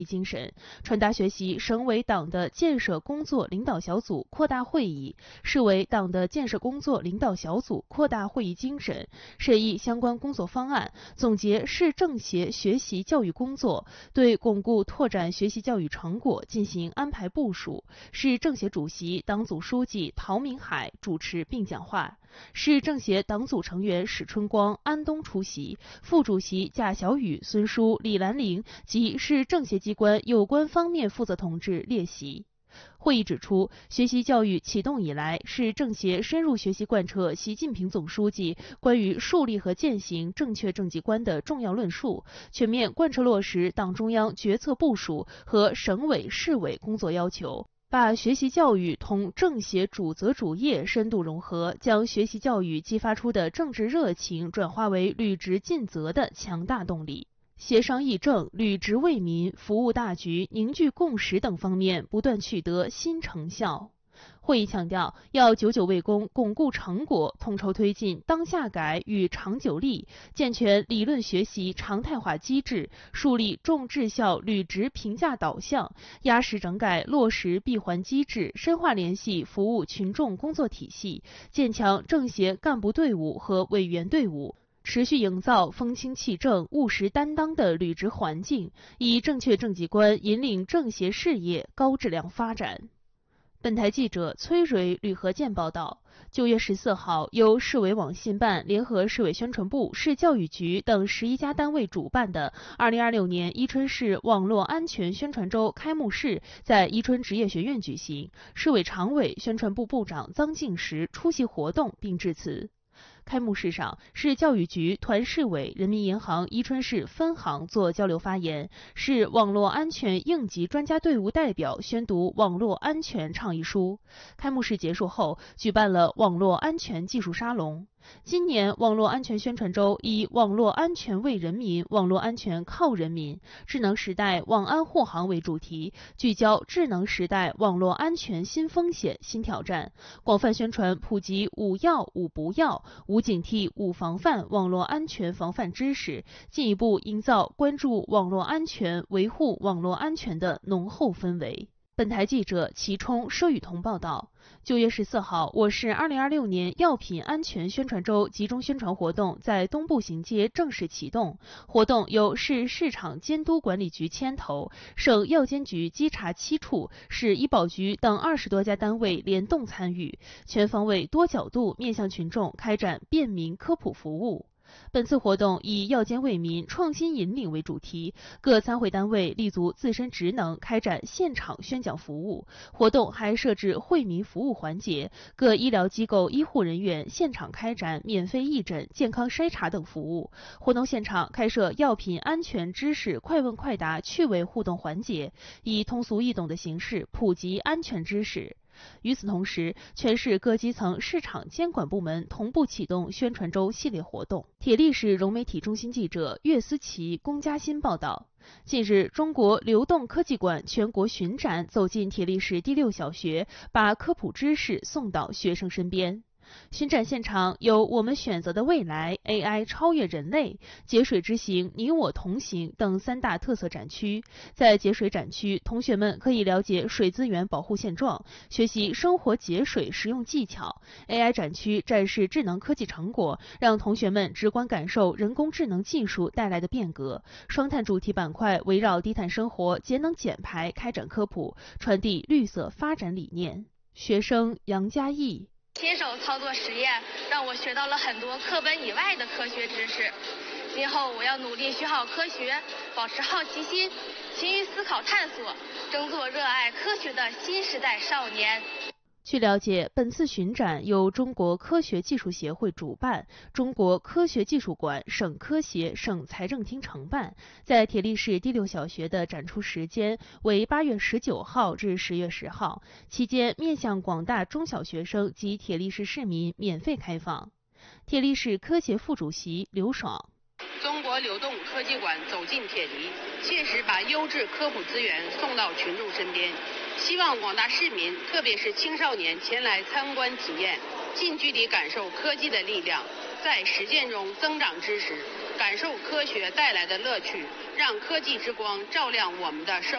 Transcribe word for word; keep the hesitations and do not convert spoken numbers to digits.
精神，传达学习省委党的建设工作领导小组扩大会议、市委党的建设工作领导小组扩大会议精神，审议相关工作方案，总结市政协学习教育工作，对巩固拓展学习教育成果进行安排部署。市政协主席、党组书记陶明海主持并讲话。市政协党组成员史春光、安东出席，副主席贾小雨、孙舒、李兰玲及市政协机关有关方面负责同志列席。会议指出，学习教育启动以来，市政协深入学习贯彻习近平总书记关于树立和践行正确政绩观的重要论述，全面贯彻落实党中央决策部署和省委市委工作要求，把学习教育同政协主责主业深度融合，将学习教育激发出的政治热情转化为履职尽责的强大动力。协商议政、履职为民、服务大局、凝聚共识等方面不断取得新成效。会议强调，要久久为功，巩固成果，统筹推进当下改与长久立，健全理论学习常态化机制，树立重质效履职评价导向，压实整改落实闭环机制，深化联系服务群众工作体系，建强政协干部队伍和委员队伍。持续营造风清气正、务实担当的履职环境，以正确政绩观引领政协事业高质量发展。本台记者崔蕊、吕和建报道，九月十四号，由市委网信办联合市委宣传部、市教育局等十一家单位主办的二零二六年伊春市网络安全宣传周开幕式在伊春职业学院举行，市委常委、宣传部部长臧敬时出席活动并致辞。开幕式上，市教育局、团市委、人民银行伊春市分行做交流发言，市网络安全应急专家队伍代表宣读网络安全倡议书。开幕式结束后，举办了网络安全技术沙龙。今年网络安全宣传周以“网络安全为人民，网络安全靠人民，智能时代网安护航”为主题，聚焦智能时代网络安全新风险、新挑战，广泛宣传普及五要五不要、无警惕无防范网络安全防范知识，进一步营造关注网络安全、维护网络安全的浓厚氛围。本台记者齐冲、佘雨桐报道。九月十四号，我市二零二六年药品安全宣传周集中宣传活动在东部行街正式启动。活动由市市场监督管理局牵头，省药监局稽查七处、市医保局等二十多家单位联动参与，全方位、多角度面向群众开展便民科普服务。本次活动以药监为民、创新引领为主题，各参会单位立足自身职能，开展现场宣讲服务。活动还设置惠民服务环节，各医疗机构医护人员现场开展免费义诊、健康筛查等服务。活动现场开设药品安全知识快问快答趣味互动环节，以通俗易懂的形式普及安全知识。与此同时，全市各基层市场监管部门同步启动宣传周系列活动。铁力市融媒体中心记者岳思琪、龚嘉欣报道。近日，中国流动科技馆全国巡展走进铁力市第六小学，把科普知识送到学生身边。巡展现场有我们选择的未来、A I 超越人类、节水之行、你我同行等三大特色展区。在节水展区，同学们可以了解水资源保护现状，学习生活节水实用技巧。A I 展区展示智能科技成果，让同学们直观感受人工智能技术带来的变革。双碳主题板块围绕低碳生活、节能减排开展科普，传递绿色发展理念。学生杨佳艺。 亲手操作实验，让我学到了很多课本以外的科学知识。今后我要努力学好科学，保持好奇心，勤于思考探索，争做热爱科学的新时代少年。 据了解，本次巡展由中国科学技术协会主办，中国科学技术馆、省科协、省财政厅承办。在铁力市第六小学的展出时间为八月十九号至十月十号，期间面向广大中小学生及铁力市市民免费开放。铁力市科协副主席刘爽。 中国流动科技馆走进铁力，切实把优质科普资源送到群众身边。希望广大市民，特别是青少年前来参观体验，近距离感受科技的力量，在实践中增长知识，感受科学带来的乐趣，让科技之光照亮我们的生活。